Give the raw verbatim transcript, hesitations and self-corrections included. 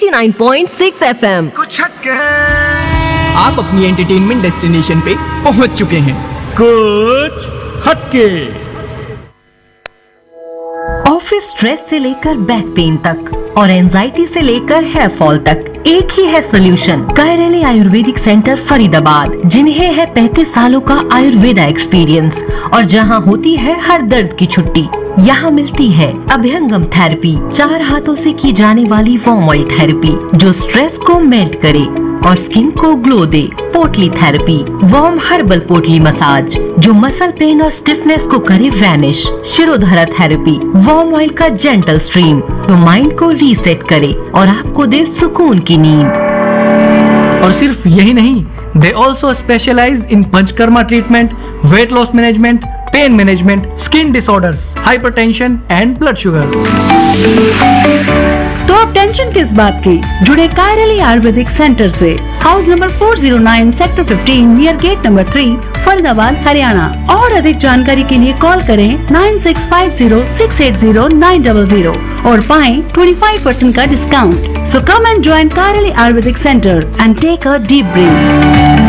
नवासी पॉइंट छह F M. कुछ हटके आप अपनी एंटरटेनमेंट डेस्टिनेशन पे पहुंच चुके हैं। कुछ हटके। ऑफिस स्ट्रेस से लेकर बैक पेन तक और एंजाइटी से लेकर हेयर फॉल तक एक ही है सोल्यूशन। कायरली आयुर्वेदिक सेंटर फरीदाबाद, जिन्हें है पैंतीस सालों का आयुर्वेदा एक्सपीरियंस और जहां होती है हर दर्द की छुट्टी। यहाँ मिलती है अभ्यंगम थेरेपी, चार हाथों से की जाने वाली वार्म ऑयल थेरेपी जो स्ट्रेस को मेल्ट करे और स्किन को ग्लो दे। पोटली थेरेपी, वार्म हर्बल पोटली मसाज जो मसल पेन और स्टिफनेस को करे vanish. Shirodhara therapy, warm oil का जेंटल स्ट्रीम जो माइंड को रीसेट करे और आपको दे सुकून की नींद। और सिर्फ यही नहीं, they also specialise in panchakarma treatment, weight loss management, pain management, skin disorders, hypertension and blood sugar. तो अब टेंशन किस बात की, जुड़े कायरली आयुर्वेदिक सेंटर से। हाउस नंबर चार सौ नौ सेक्टर पंद्रह नियर गेट नंबर तीन फरीदाबाद हरियाणा। और अधिक जानकारी के लिए कॉल करें nine six five zero six eight zero nine double zero और पाएं पच्चीस परसेंट का discount. So come and join कायरली Ayurvedic centre and take a deep breath.